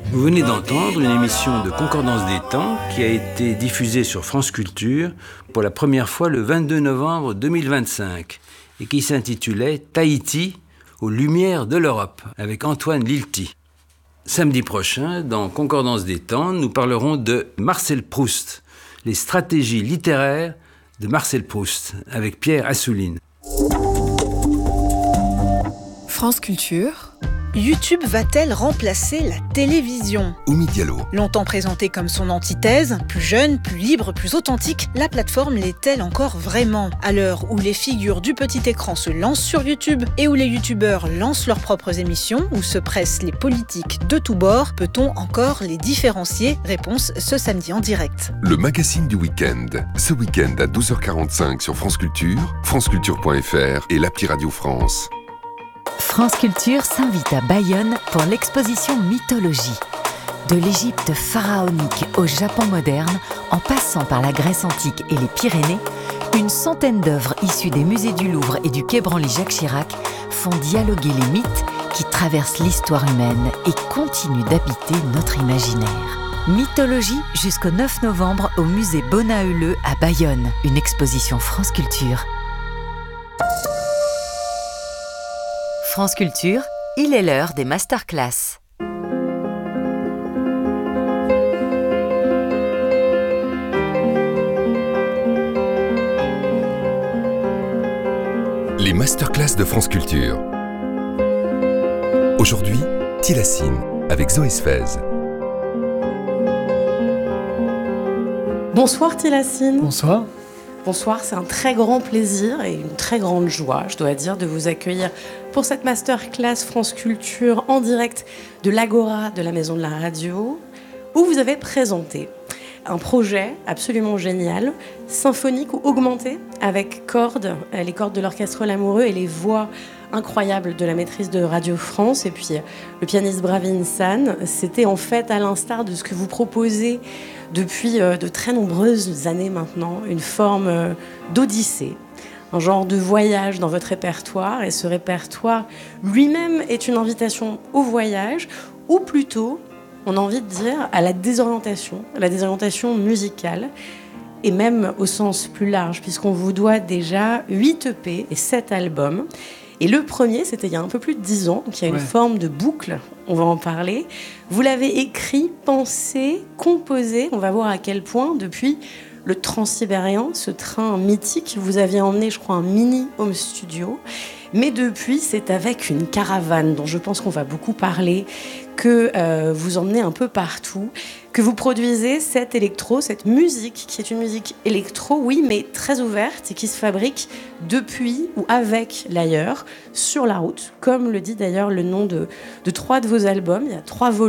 Vous venez d'entendre une émission de Concordance des temps qui a été diffusée sur France Culture pour la première fois le 22 novembre 2025 et qui s'intitulait Tahiti aux lumières de l'Europe avec Antoine Lilti. Samedi prochain, dans Concordance des temps, nous parlerons de Marcel Proust, les stratégies littéraires de Marcel Proust avec Pierre Assouline. France Culture. YouTube va-t-elle remplacer la télévision ? Oumi Diallo. Longtemps présentée comme son antithèse, plus jeune, plus libre, plus authentique, la plateforme l'est-elle encore vraiment ? À l'heure où les figures du petit écran se lancent sur YouTube et où les youtubeurs lancent leurs propres émissions, où se pressent les politiques de tous bords, peut-on encore les différencier ? Réponse ce samedi en direct. Le magazine du week-end. Ce week-end à 12h45 sur France Culture, franceculture.fr et l'appli Radio France. France Culture s'invite à Bayonne pour l'exposition Mythologie. De l'Égypte pharaonique au Japon moderne, en passant par la Grèce antique et les Pyrénées, une centaine d'œuvres issues des musées du Louvre et du Quai Branly-Jacques Chirac font dialoguer les mythes qui traversent l'histoire humaine et continuent d'habiter notre imaginaire. Mythologie jusqu'au 9 novembre au musée Bonaeuleux à Bayonne, une exposition France Culture. France Culture, il est l'heure des masterclass. Les masterclass de France Culture. Aujourd'hui, Tilacine avec Zoé Sfez. Bonsoir Tilacine. Bonsoir. Bonsoir, c'est un très grand plaisir et une très grande joie, je dois dire, de vous accueillir pour cette masterclass France Culture en direct de l'Agora de la Maison de la Radio, où vous avez présenté un projet absolument génial, symphonique ou augmenté, avec cordes, les cordes de l'orchestre Lamoureux et les voix incroyables de la maîtrise de Radio France, et puis le pianiste Bravin San. C'était en fait, à l'instar de ce que vous proposez depuis de très nombreuses années maintenant, une forme d'odyssée, un genre de voyage dans votre répertoire, et ce répertoire lui-même est une invitation au voyage, ou plutôt, on a envie de dire, à la désorientation musicale, et même au sens plus large, puisqu'on vous doit déjà 8 EP et 7 albums. Et le premier, c'était il y a un peu plus de 10 ans, qui a une forme de boucle, on va en parler. Vous l'avez écrit, pensé, composé, on va voir à quel point, depuis le Transsibérien, ce train mythique, vous aviez emmené, je crois, un mini home studio. Mais depuis, c'est avec une caravane, dont je pense qu'on va beaucoup parler, que vous emmenez un peu partout, que vous produisez cette musique, qui est une musique électro, oui, mais très ouverte et qui se fabrique depuis ou avec l'ailleurs, sur la route, comme le dit d'ailleurs le nom de 3 de vos albums. Il y a 3 volumes.